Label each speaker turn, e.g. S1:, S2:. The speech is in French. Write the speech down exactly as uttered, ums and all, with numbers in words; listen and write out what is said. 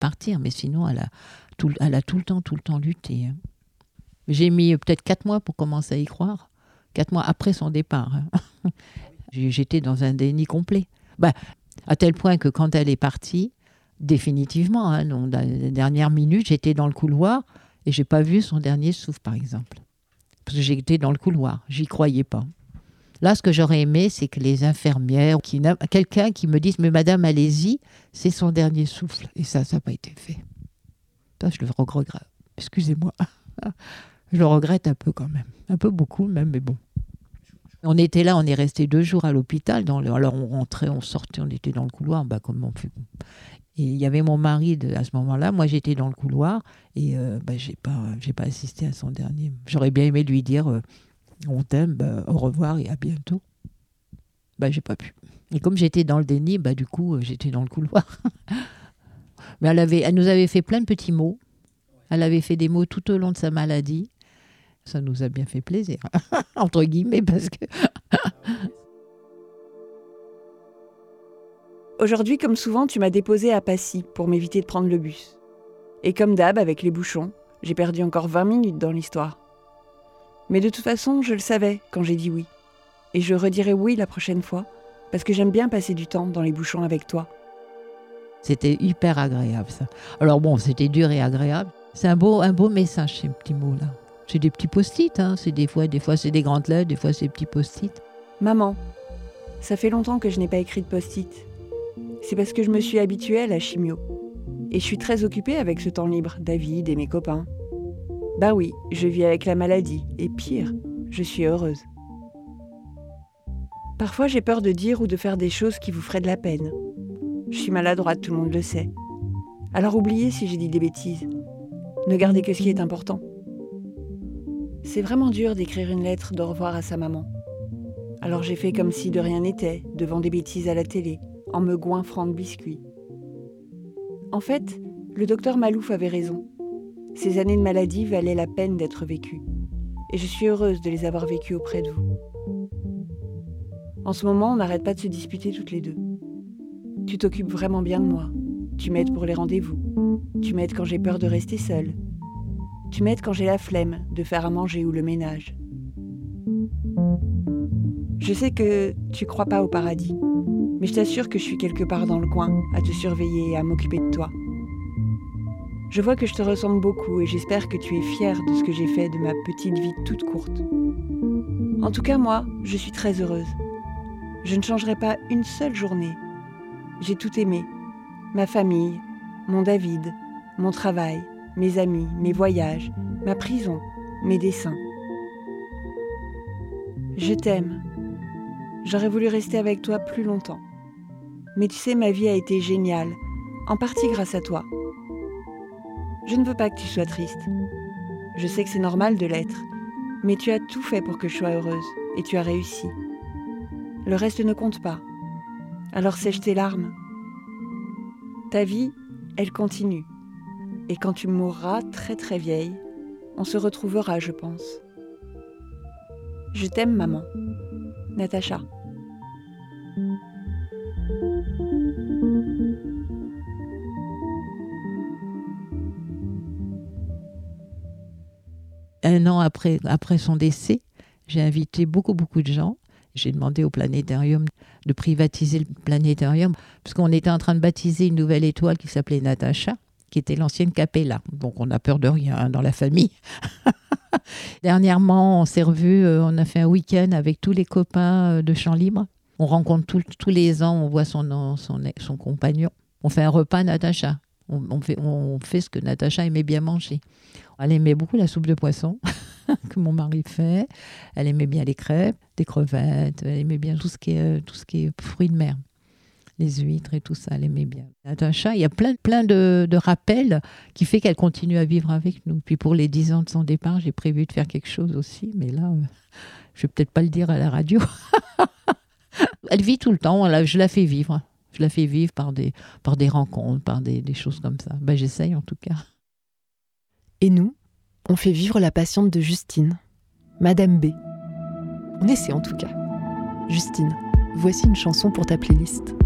S1: partir, mais sinon, elle a tout, elle a tout le temps, tout le temps lutté. Hein. J'ai mis peut-être quatre mois pour commencer à y croire. Quatre mois après son départ. Hein. J'étais dans un déni complet. Bah, à tel point que quand elle est partie, définitivement, hein, dans les dernières minutes, j'étais dans le couloir et je n'ai pas vu son dernier souffle, par exemple. Parce que j'étais dans le couloir, j'y croyais pas. Là, ce que j'aurais aimé, c'est que les infirmières, qui, quelqu'un qui me dise « Mais madame, allez-y, c'est son dernier souffle. » Et ça, ça n'a pas été fait. Ça, je le regrette. Excusez-moi. Je le regrette un peu quand même. Un peu beaucoup même, mais bon. On était là, on est resté deux jours à l'hôpital. Dans le, alors on rentrait, on sortait, on était dans le couloir. Bah, comme on fait. Et il y avait mon mari de, à ce moment-là. Moi, j'étais dans le couloir et euh, bah, j'ai pas, j'ai pas assisté à son dernier. J'aurais bien aimé lui dire euh, on t'aime, bah, au revoir et à bientôt. Bah, j'ai pas pu. Et comme j'étais dans le déni, bah, du coup, euh, j'étais dans le couloir. Mais elle, avait, elle nous avait fait plein de petits mots. Elle avait fait des mots tout au long de sa maladie. Ça nous a bien fait plaisir, entre guillemets, parce que...
S2: Aujourd'hui, comme souvent, tu m'as déposé à Passy pour m'éviter de prendre le bus. Et comme d'hab, avec les bouchons, j'ai perdu encore vingt minutes dans l'histoire. Mais de toute façon, je le savais quand j'ai dit oui. Et je redirai oui la prochaine fois, parce que j'aime bien passer du temps dans les bouchons avec toi.
S1: C'était hyper agréable, ça. Alors bon, c'était dur et agréable. C'est un beau, un beau message, ces petits mots-là. C'est des petits post-it, hein. C'est des fois, des fois c'est des grandes lettres, des fois c'est des petits post-it.
S2: Maman, ça fait longtemps que je n'ai pas écrit de post-it. C'est parce que je me suis habituée à la chimio. Et je suis très occupée avec ce temps libre, David et mes copains. Bah oui, je vis avec la maladie, et pire, je suis heureuse. Parfois j'ai peur de dire ou de faire des choses qui vous feraient de la peine. Je suis maladroite, tout le monde le sait. Alors oubliez si j'ai dit des bêtises. Ne gardez que ce qui est important. C'est vraiment dur d'écrire une lettre d'au revoir à sa maman. Alors j'ai fait comme si de rien n'était, devant des bêtises à la télé, en me goinfrant de biscuits. En fait, le docteur Malouf avait raison. Ces années de maladie valaient la peine d'être vécues. Et je suis heureuse de les avoir vécues auprès de vous. En ce moment, on n'arrête pas de se disputer toutes les deux. Tu t'occupes vraiment bien de moi. Tu m'aides pour les rendez-vous. Tu m'aides quand j'ai peur de rester seule. Tu m'aides quand j'ai la flemme de faire à manger ou le ménage. Je sais que tu crois pas au paradis, mais je t'assure que je suis quelque part dans le coin, à te surveiller et à m'occuper de toi. Je vois que je te ressemble beaucoup et j'espère que tu es fière de ce que j'ai fait de ma petite vie toute courte. En tout cas, moi, je suis très heureuse. Je ne changerai pas une seule journée. J'ai tout aimé. Ma famille, mon David, mon travail, mes amis, mes voyages, ma prison, mes dessins. Je t'aime. J'aurais voulu rester avec toi plus longtemps. Mais tu sais, ma vie a été géniale, en partie grâce à toi. Je ne veux pas que tu sois triste. Je sais que c'est normal de l'être, mais tu as tout fait pour que je sois heureuse, et tu as réussi. Le reste ne compte pas. Alors sèche tes larmes. Ta vie, elle continue. Et quand tu mourras très très vieille, on se retrouvera, je pense. Je t'aime, maman. Natacha.
S1: Un an après, après son décès, j'ai invité beaucoup, beaucoup de gens. J'ai demandé au planétarium de privatiser le planétarium parce qu'on était en train de baptiser une nouvelle étoile qui s'appelait Natacha, qui était l'ancienne Capella. Donc on n'a peur de rien hein, dans la famille. Dernièrement, on s'est revus, euh, on a fait un week-end avec tous les copains euh, de Champs Libres. On rencontre tout, tous les ans, on voit son, son, son compagnon. On fait un repas Natacha. On, on, fait, on fait ce que Natacha aimait bien manger. Elle aimait beaucoup la soupe de poisson que mon mari fait. Elle aimait bien les crêpes, des crevettes. Elle aimait bien tout ce qui est, tout ce qui est fruits de mer. Les huîtres et tout ça, elle aimait bien. Natacha, il y a plein, plein de, de rappels qui fait qu'elle continue à vivre avec nous. Puis pour les dix ans de son départ, j'ai prévu de faire quelque chose aussi. Mais là, euh, je ne vais peut-être pas le dire à la radio. Elle vit tout le temps, là, je la fais vivre. Je la fais vivre par des, par des rencontres, par des, des choses comme ça. Ben, j'essaye en tout cas.
S3: Et nous, on fait vivre la patiente de Justine, Madame B. On essaie en tout cas. Justine, voici une chanson pour ta playlist.